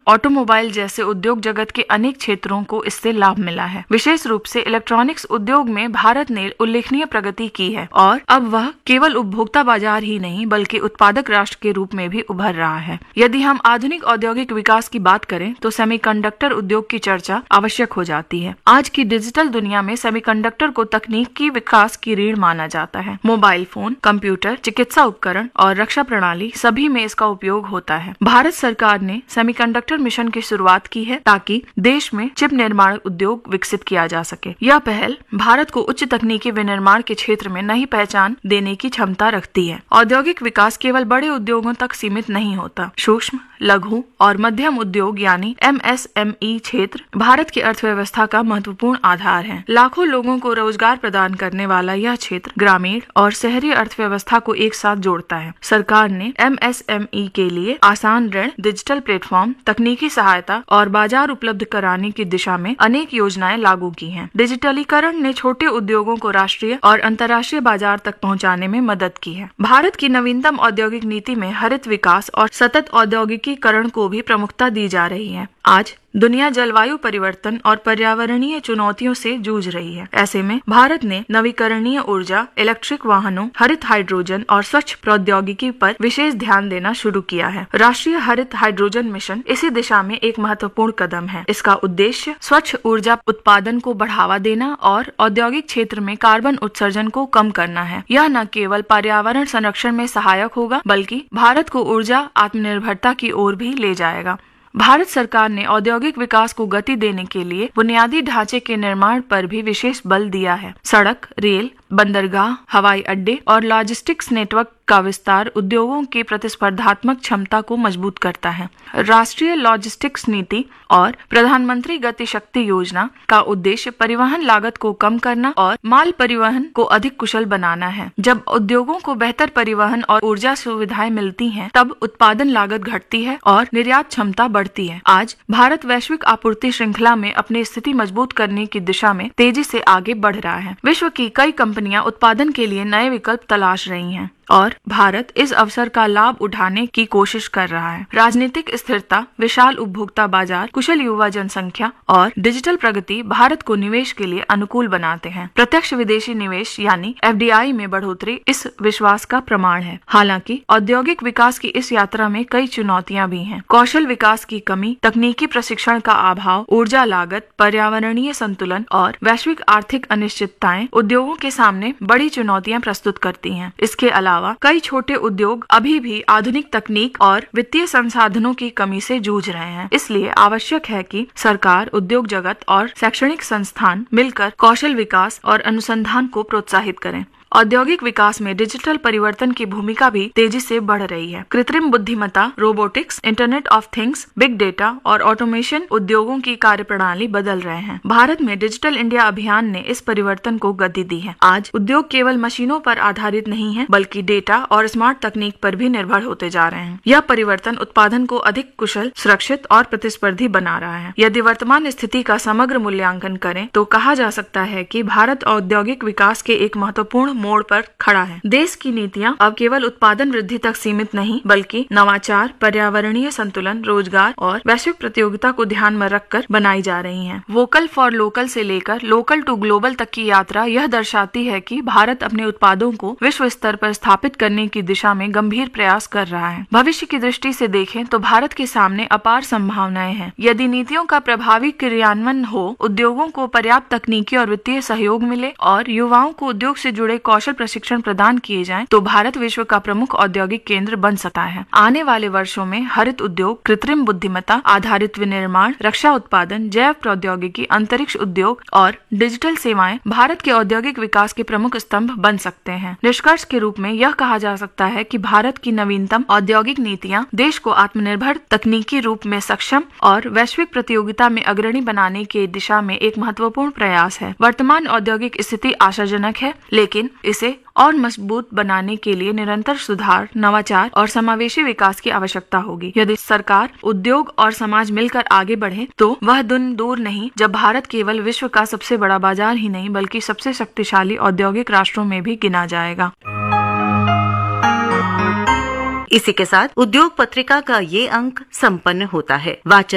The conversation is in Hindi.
ऑटोमोबाइल जैसे उद्योग जगत के अनेक क्षेत्रों को इससे लाभ मिला है। विशेष रूप से इलेक्ट्रॉनिक्स उद्योग में भारत ने उल्लेखनीय प्रगति की है और अब वह केवल उपभोक्ता बाजार ही नहीं बल्कि उत्पादक राष्ट्र के रूप में भी उभर रहा है। यदि हम आधुनिक औद्योगिक विकास की बात करें तो सेमीकंडक्टर उद्योग की चर्चा आवश्यक हो जाती है। आज की डिजिटल दुनिया में सेमीकंडक्टर को तकनीकी विकास की रीढ़ माना जाता है। मोबाइल फोन, कंप्यूटर, चिकित्सा उपकरण और रक्षा प्रणाली सभी में इसका उपयोग होता है। भारत सरकार ने सेमीकंडक्टर मिशन की शुरुआत की है ताकि देश में चिप निर्माण उद्योग विकसित किया जा सके। यह पहल भारत को उच्च तकनीकी विनिर्माण के क्षेत्र में नई पहचान देने की क्षमता रखती है। औद्योगिक विकास केवल बड़े उद्योगों तक सीमित नहीं होता। सूक्ष्म, लघु और मध्यम उद्योग यानी MSME क्षेत्र भारत की अर्थव्यवस्था का महत्वपूर्ण आधार है। लाखों लोगों को रोजगार प्रदान करने वाला यह क्षेत्र ग्रामीण और शहरी अर्थव्यवस्था को एक साथ जोड़ता है। सरकार ने MSME के लिए आसान ऋण, डिजिटल प्लेटफॉर्म, तकनीकी सहायता और बाजार उपलब्ध कराने की दिशा में अनेक योजनाएं लागू की हैं। डिजिटलीकरण ने छोटे उद्योगों को राष्ट्रीय और अंतर्राष्ट्रीय बाजार तक पहुंचाने में मदद की है। भारत की नवीनतम औद्योगिक नीति में हरित विकास और सतत औद्योगिकीकरण को भी प्रमुखता दी जा रही है। आज दुनिया जलवायु परिवर्तन और पर्यावरणीय चुनौतियों से जूझ रही है। ऐसे में भारत ने नवीकरणीय ऊर्जा, इलेक्ट्रिक वाहनों, हरित हाइड्रोजन और स्वच्छ प्रौद्योगिकी पर विशेष ध्यान देना शुरू किया है। राष्ट्रीय हरित हाइड्रोजन मिशन इसी दिशा में एक महत्वपूर्ण कदम है। इसका उद्देश्य स्वच्छ ऊर्जा उत्पादन को बढ़ावा देना और औद्योगिक क्षेत्र में कार्बन उत्सर्जन को कम करना है। यह न केवल पर्यावरण संरक्षण में सहायक होगा बल्कि भारत को ऊर्जा आत्मनिर्भरता की ओर भी ले जाएगा। भारत सरकार ने औद्योगिक विकास को गति देने के लिए बुनियादी ढांचे के निर्माण पर भी विशेष बल दिया है। सड़क, रेल, बंदरगाह, हवाई अड्डे और लॉजिस्टिक्स नेटवर्क का विस्तार उद्योगों की प्रतिस्पर्धात्मक क्षमता को मजबूत करता है। राष्ट्रीय लॉजिस्टिक्स नीति और प्रधानमंत्री गति शक्ति योजना का उद्देश्य परिवहन लागत को कम करना और माल परिवहन को अधिक कुशल बनाना है। जब उद्योगों को बेहतर परिवहन और ऊर्जा सुविधाएं मिलती हैं, तब उत्पादन लागत घटती है और निर्यात क्षमता बढ़ती है। आज भारत वैश्विक आपूर्ति श्रृंखला में अपनी स्थिति मजबूत करने की दिशा में तेजी से आगे बढ़ रहा है। विश्व की कई कंपनियां उत्पादन के लिए नए विकल्प तलाश रही हैं और भारत इस अवसर का लाभ उठाने की कोशिश कर रहा है। राजनीतिक स्थिरता, विशाल उपभोक्ता बाजार, कुशल युवा जनसंख्या और डिजिटल प्रगति भारत को निवेश के लिए अनुकूल बनाते हैं। प्रत्यक्ष विदेशी निवेश यानी FDI में बढ़ोतरी इस विश्वास का प्रमाण है। हालांकि औद्योगिक विकास की इस यात्रा में कई चुनौतियां भी हैं। कौशल विकास की कमी, तकनीकी प्रशिक्षण का अभाव, ऊर्जा लागत, पर्यावरणीय संतुलन और वैश्विक आर्थिक अनिश्चितताएं उद्योगों के सामने बड़ी चुनौतियां प्रस्तुत करती हैं। इसके अलावा कई छोटे उद्योग अभी भी आधुनिक तकनीक और वित्तीय संसाधनों की कमी से जूझ रहे हैं। इसलिए आवश्यक है कि सरकार, उद्योग जगत और शैक्षणिक संस्थान मिलकर कौशल विकास और अनुसंधान को प्रोत्साहित करें। औद्योगिक विकास में डिजिटल परिवर्तन की भूमिका भी तेजी से बढ़ रही है। कृत्रिम बुद्धिमत्ता, robotics, internet of things, big data और ऑटोमेशन उद्योगों की कार्यप्रणाली बदल रहे हैं। भारत में डिजिटल इंडिया अभियान ने इस परिवर्तन को गति दी है। आज उद्योग केवल मशीनों पर आधारित नहीं है बल्कि डेटा और स्मार्ट तकनीक पर भी निर्भर होते जा रहे हैं। यह परिवर्तन उत्पादन को अधिक कुशल, सुरक्षित और प्रतिस्पर्धी बना रहा है। यदि वर्तमान स्थिति का समग्र मूल्यांकन करें तो कहा जा सकता है कि भारत औद्योगिक विकास के एक महत्वपूर्ण मोड़ पर खड़ा है। देश की नीतियां अब केवल उत्पादन वृद्धि तक सीमित नहीं बल्कि नवाचार, पर्यावरणीय संतुलन, रोजगार और वैश्विक प्रतियोगिता को ध्यान में रखकर बनाई जा रही हैं। वोकल फॉर लोकल से लेकर लोकल टू ग्लोबल तक की यात्रा यह दर्शाती है कि भारत अपने उत्पादों को विश्व स्तर पर स्थापित करने की दिशा में गंभीर प्रयास कर रहा है। भविष्य की दृष्टि से देखें तो भारत के सामने अपार संभावनाएं हैं। यदि नीतियों का प्रभावी क्रियान्वयन हो, उद्योगों को पर्याप्त तकनीकी और वित्तीय सहयोग मिले और युवाओं को उद्योग से जुड़े कौशल प्रशिक्षण प्रदान किए जाएं, तो भारत विश्व का प्रमुख औद्योगिक केंद्र बन सकता है। आने वाले वर्षों में हरित उद्योग, कृत्रिम बुद्धिमत्ता आधारित विनिर्माण, रक्षा उत्पादन, जैव प्रौद्योगिकी, अंतरिक्ष उद्योग और डिजिटल सेवाएं भारत के औद्योगिक विकास के प्रमुख स्तंभ बन सकते हैं। निष्कर्ष के रूप में यह कहा जा सकता है कि भारत की नवीनतम औद्योगिक नीतियां देश को आत्मनिर्भर, तकनीकी रूप में सक्षम और वैश्विक प्रतियोगिता में अग्रणी बनाने की दिशा में एक महत्वपूर्ण प्रयास है। वर्तमान औद्योगिक स्थिति आशाजनक है, लेकिन इसे और मजबूत बनाने के लिए निरंतर सुधार, नवाचार और समावेशी विकास की आवश्यकता होगी। यदि सरकार, उद्योग और समाज मिलकर आगे बढ़े तो वह दिन दूर नहीं जब भारत केवल विश्व का सबसे बड़ा बाजार ही नहीं बल्कि सबसे शक्तिशाली औद्योगिक राष्ट्रों में भी गिना जाएगा। इसी के साथ उद्योग पत्रिका का ये अंक संपन्न होता है। वाचन